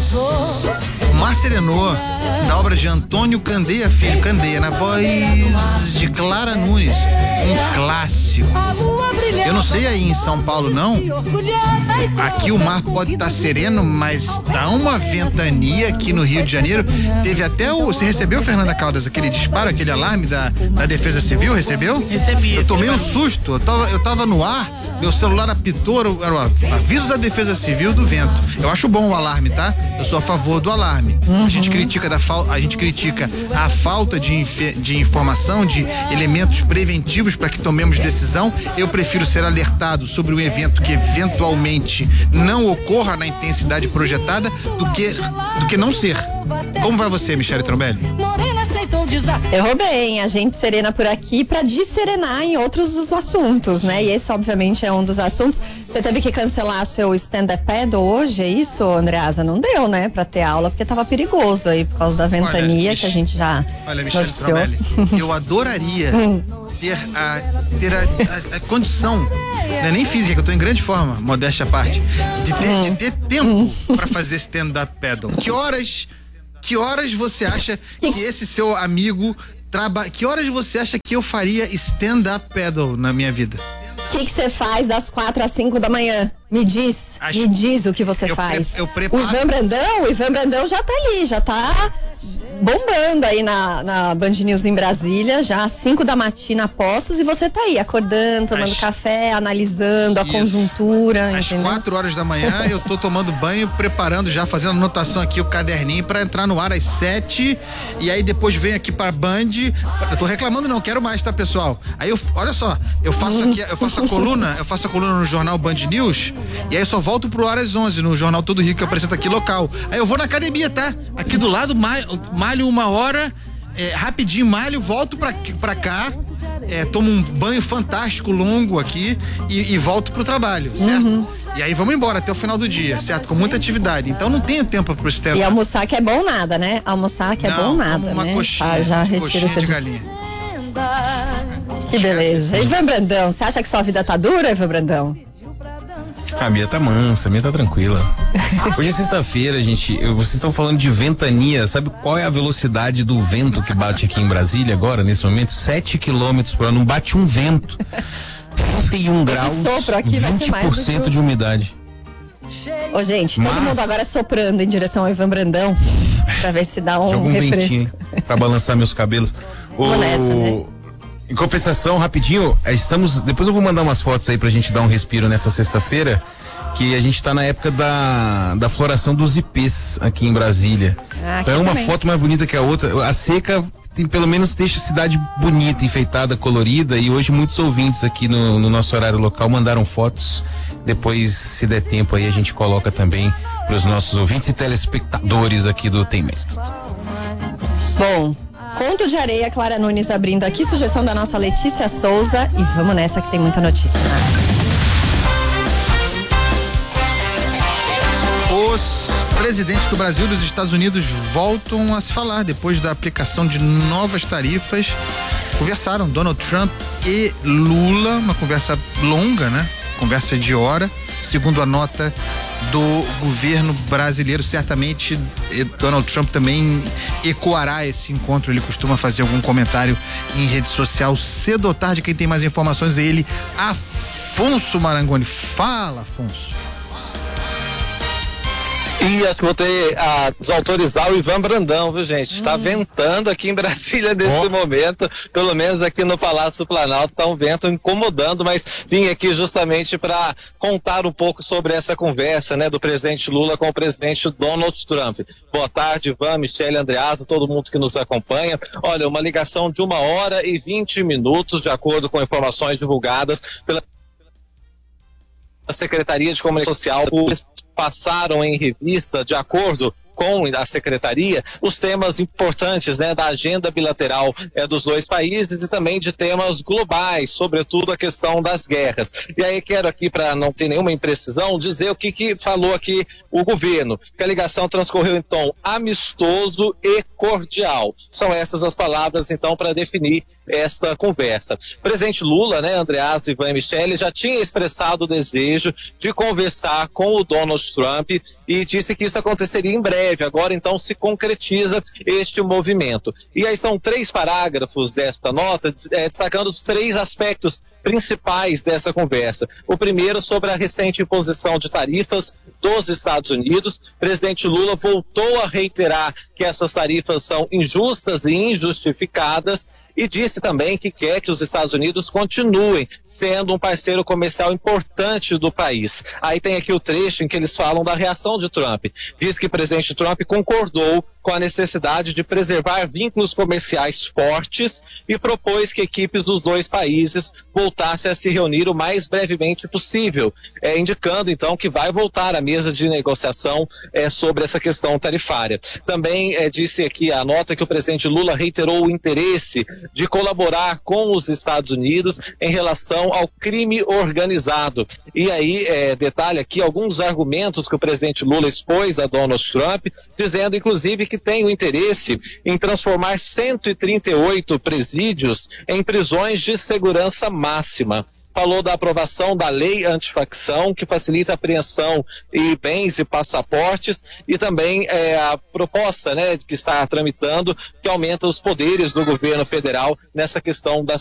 O Mar Serenô, da obra de Antônio Candeia Filho, Candeia, na voz de Clara Nunes, um clássico. Eu não sei aí em São Paulo não, aqui o mar pode estar sereno, mas tá uma ventania aqui no Rio de Janeiro. Teve até você recebeu, Fernanda Caldas, aquele disparo, aquele alarme da Defesa Civil, recebeu? Recebi. Eu tomei um susto, eu tava no ar, meu celular apitou, era o aviso da Defesa Civil do vento. Eu acho bom o alarme, tá? Eu sou a favor do alarme. A gente critica a falta de informação, de elementos preventivos para que tomemos decisão. Eu prefiro ser alertado sobre um evento que eventualmente não ocorra na intensidade projetada do que não ser. Como vai você, Michele Trombelli? Errou bem, a gente serena por aqui pra desserenar em outros dos assuntos, né? E esse, obviamente, é um dos assuntos. Você teve que cancelar seu stand-up paddle hoje, é isso, Andreasa? Não deu, né? Pra ter aula, porque tava perigoso aí, por causa da ventania. Olha, que a gente já Michele Trombelli, eu adoraria ter a condição, né, nem física, que eu tô em grande forma, modéstia à parte, de ter tempo pra fazer stand-up paddle. Que horas você acha que esse seu amigo que horas você acha que eu faria stand-up paddle na minha vida? O que você faz das 4 às 5 da manhã? Me diz o que você faz. Eu preparo. O Ivan Brandão já tá ali, já tá bombando aí na Band News em Brasília, já às 5 da matina postos, e você tá aí acordando, tomando café, analisando a conjuntura. Às 4 horas da manhã eu tô tomando banho, preparando já, fazendo anotação aqui, o caderninho pra entrar no ar às 7, e aí depois venho aqui pra Band. Eu tô reclamando, não quero mais, tá, pessoal? Aí olha só, eu faço a coluna no jornal Band News, e aí eu só volto pro ar às 11 no jornal Todo Rio, que eu apresento aqui local. Aí eu vou na academia, tá? Aqui do lado, malho 1 hora, rapidinho malho, volto pra cá, tomo um banho fantástico, longo aqui, e volto pro trabalho, certo? E aí vamos embora até o final do dia, certo? Com muita atividade. Então não tenho tempo pro stand-up. E almoçar que é bom nada, né? Almoçar que é bom nada, uma né? Coxinha, já retiro coxinha de galinha. Que beleza. Ivan Brandão, você acha que sua vida tá dura, Ivan Brandão? A minha tá mansa, a minha tá tranquila. Hoje é sexta-feira, gente. Vocês estão falando de ventania. Sabe qual é a velocidade do vento que bate aqui em Brasília agora, nesse momento? 7 km por hora. Não bate um vento. 31 graus, sopro aqui vai ser mais 20% de umidade. Ô, gente, todo mundo agora soprando em direção ao Ivan Brandão pra ver se dá um refresco. Pra balançar meus cabelos. Nessa, né? Em compensação, rapidinho, depois eu vou mandar umas fotos aí pra gente dar um respiro nessa sexta-feira, que a gente tá na época da floração dos ipês aqui em Brasília. Então é uma foto mais bonita que a outra. A seca pelo menos deixa a cidade bonita, enfeitada, colorida, e hoje muitos ouvintes aqui no nosso horário local mandaram fotos. Depois, se der tempo aí, a gente coloca também pros nossos ouvintes e telespectadores aqui do Tem Método. Bom, Conto de Areia, Clara Nunes abrindo aqui, sugestão da nossa Letícia Souza, e vamos nessa que tem muita notícia. Os presidentes do Brasil e dos Estados Unidos voltam a se falar depois da aplicação de novas tarifas. Conversaram Donald Trump e Lula, uma conversa longa, né? Conversa de hora, segundo a nota do governo brasileiro. Certamente Donald Trump também ecoará esse encontro. Ele costuma fazer algum comentário em rede social cedo ou tarde. Quem tem mais informações é ele, Afonso Marangoni. Fala, Afonso. E acho que vou ter a desautorizar o Ivan Brandão, viu, gente? Está ventando aqui em Brasília nesse momento, pelo menos aqui no Palácio Planalto, tá um vento incomodando, mas vim aqui justamente para contar um pouco sobre essa conversa, né, do presidente Lula com o presidente Donald Trump. Boa tarde, Ivan, Michele, Andreasa, todo mundo que nos acompanha. Olha, uma ligação de 1 hora e 20 minutos, de acordo com informações divulgadas pela Secretaria de Comunicação Social. Passaram em revista, de acordo com a secretaria, os temas importantes, né, da agenda bilateral dos dois países e também de temas globais, sobretudo a questão das guerras. E aí quero aqui, para não ter nenhuma imprecisão, dizer o que falou aqui o governo, que a ligação transcorreu em tom amistoso e cordial. São essas as palavras, então, para definir esta conversa. O presidente Lula, né, Andreasa, Ivan e Michele, já tinha expressado o desejo de conversar com o Donald Trump e disse que isso aconteceria em breve. Agora, então, se concretiza este movimento. E aí são 3 parágrafos desta nota, destacando os 3 aspectos principais dessa conversa. O primeiro sobre a recente imposição de tarifas dos Estados Unidos. O presidente Lula voltou a reiterar que essas tarifas são injustas e injustificadas e disse também que quer que os Estados Unidos continuem sendo um parceiro comercial importante do país. Aí tem aqui o trecho em que eles falam da reação de Trump. Diz que o presidente Trump concordou com a necessidade de preservar vínculos comerciais fortes e propôs que equipes dos 2 países voltassem a se reunir o mais brevemente possível, indicando então que vai voltar à mesa de negociação sobre essa questão tarifária. Também disse aqui a nota que o presidente Lula reiterou o interesse de colaborar com os Estados Unidos em relação ao crime organizado. E aí detalha aqui alguns argumentos que o presidente Lula expôs a Donald Trump, dizendo inclusive que tem o interesse em transformar 138 presídios em prisões de segurança máxima. Falou da aprovação da lei antifacção, que facilita a apreensão de bens e passaportes, e também a proposta, que está tramitando, que aumenta os poderes do governo federal nessa questão da